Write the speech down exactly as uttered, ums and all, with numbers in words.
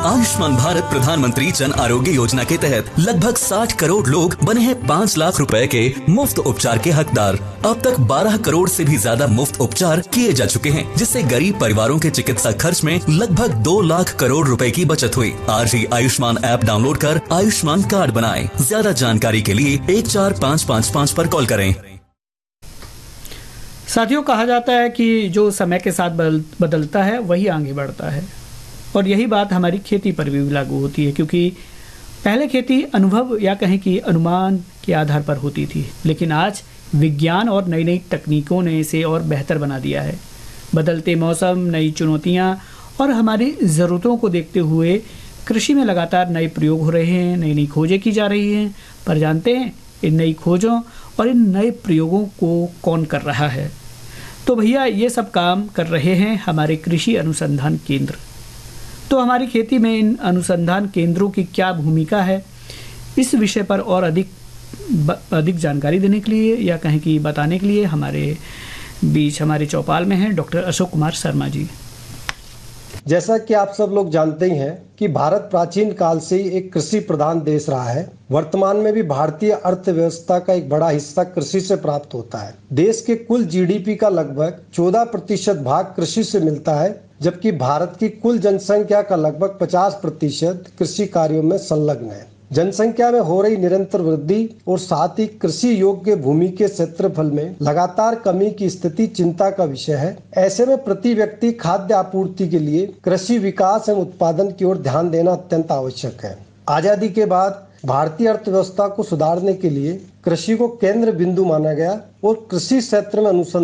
आयुष्मान भारत प्रधानमंत्री जन आरोग्य योजना के तहत लगभग साठ करोड़ लोग बने हैं पाँच लाख रुपए के मुफ्त उपचार के हकदार। अब तक बारह करोड़ से भी ज्यादा मुफ्त उपचार किए जा चुके हैं, जिससे गरीब परिवारों के चिकित्सा खर्च में लगभग दो लाख करोड़ रुपए की बचत हुई। आज ही आयुष्मान ऐप डाउनलोड कर आयुष्मान कार्ड बनाएं। ज्यादा जानकारी के लिए एक चार पाँच पाँच पाँच पर कॉल करें। साथियों, कहा जाता है कि जो समय के साथ बदल, बदलता है वही आगे बढ़ता है, और यही बात हमारी खेती पर भी लागू होती है, क्योंकि पहले खेती अनुभव या कहें कि अनुमान के आधार पर होती थी, लेकिन आज विज्ञान और नई नई तकनीकों ने इसे और बेहतर बना दिया है। बदलते मौसम, नई चुनौतियां और हमारी ज़रूरतों को देखते हुए कृषि में लगातार नए प्रयोग हो रहे हैं, नई नई खोजें की जा रही हैं। पर जानते हैं इन नई खोजों और इन नए प्रयोगों को कौन कर रहा है? तो भैया ये सब काम कर रहे हैं हमारे कृषि अनुसंधान केंद्र। तो हमारी खेती में इन अनुसंधान केंद्रों की क्या भूमिका है, इस विषय पर और अधिक अधिक जानकारी देने के लिए या कहें कि बताने के लिए हमारे बीच हमारे चौपाल में हैं डॉक्टर अशोक कुमार शर्मा जी। जैसा कि आप सब लोग जानते ही हैं कि भारत प्राचीन काल से ही एक कृषि प्रधान देश रहा है। वर्तमान में भी भारतीय अर्थव्यवस्था का एक बड़ा हिस्सा कृषि से प्राप्त होता है। देश के कुल जीडीपी का लगभग चौदह प्रतिशत भाग कृषि से मिलता है, जबकि भारत की कुल जनसंख्या का लगभग पचास प्रतिशत कृषि कार्यों में संलग्न है। जनसंख्या में हो रही निरंतर वृद्धि और साथ ही कृषि योग्य भूमि के क्षेत्रफल में लगातार कमी की स्थिति चिंता का विषय है। ऐसे में प्रति व्यक्ति खाद्य आपूर्ति के लिए कृषि विकास एवं उत्पादन की ओर ध्यान देना अत्यंत आवश्यक है। आजादी के बाद भारतीय अर्थव्यवस्था को सुधारने के लिए कृषि को केंद्र बिंदु माना गया और कृषि क्षेत्र में अनुसंधान